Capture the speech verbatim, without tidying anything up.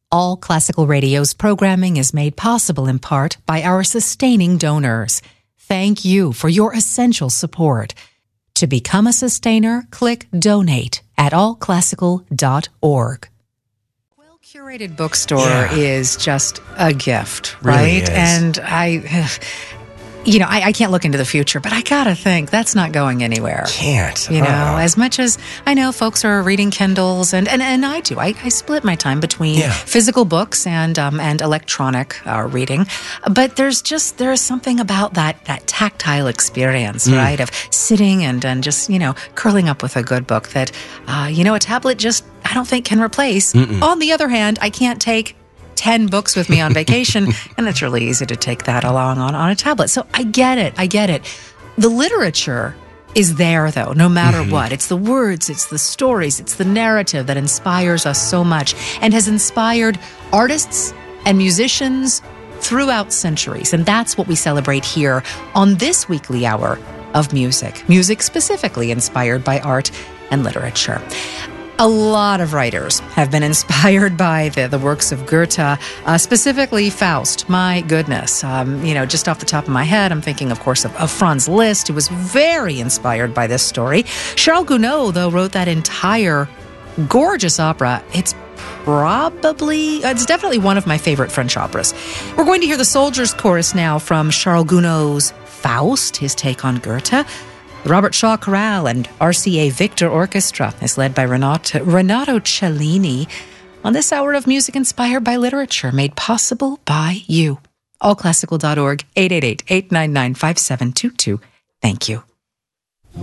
All Classical Radio's programming is made possible in part by our sustaining donors. Thank you for your essential support. To become a sustainer, click Donate at all classical dot org. Well-curated bookstore Yeah. is just a gift, Really right? is. And I... You know, I, I can't look into the future, but I gotta think that's not going anywhere. Can't. You know, Uh-uh. as much as I know folks are reading Kindles, and, and, and I do. I, I split my time between Yeah. physical books and um, and electronic uh, reading. But there's just, there is something about that that tactile experience, Mm. right? Of sitting and, and just, you know, curling up with a good book that, uh, you know, a tablet just, I don't think can replace. Mm-mm. On the other hand, I can't take ten books with me on vacation, and it's really easy to take that along on, on a tablet. So I get it. I get it. The literature is there, though, no matter Mm-hmm. what. It's the words, it's the stories, it's the narrative that inspires us so much and has inspired artists and musicians throughout centuries. And that's what we celebrate here on this weekly hour of music. Music specifically inspired by art and literature. A lot of writers have been inspired by the, the works of Goethe, uh, specifically Faust. My goodness. Um, you know, just off the top of my head, I'm thinking, of course, of, of Franz Liszt, who was very inspired by this story. Charles Gounod, though, wrote that entire gorgeous opera. It's probably, it's definitely one of my favorite French operas. We're going to hear the Soldiers Chorus now from Charles Gounod's Faust, his take on Goethe. The Robert Shaw Chorale and R C A Victor Orchestra is led by Renato, Renato Cellini on this hour of music inspired by literature, made possible by you. all classical dot org, eight eight eight, eight nine nine, five seven two two. Thank you.